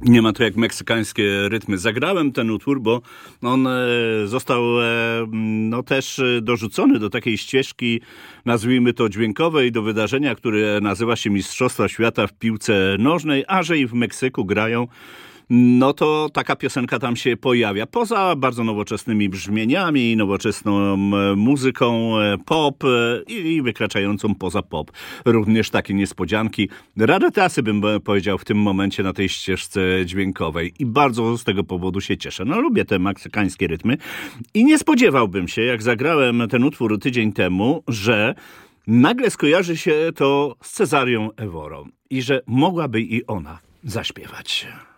Nie ma to jak meksykańskie rytmy. Zagrałem ten utwór, bo on został też dorzucony do takiej ścieżki, nazwijmy to dźwiękowej, do wydarzenia, które nazywa się Mistrzostwa Świata w piłce nożnej, a że i w Meksyku grają, no to taka piosenka tam się pojawia. Poza bardzo nowoczesnymi brzmieniami, nowoczesną muzyką pop i wykraczającą poza pop. Również takie niespodzianki. Rarytasy bym powiedział w tym momencie na tej ścieżce dźwiękowej. I bardzo z tego powodu się cieszę. No lubię te meksykańskie rytmy. I nie spodziewałbym się, jak zagrałem ten utwór tydzień temu, że nagle skojarzy się to z Cezarią Eworą. I że mogłaby i ona zaśpiewać.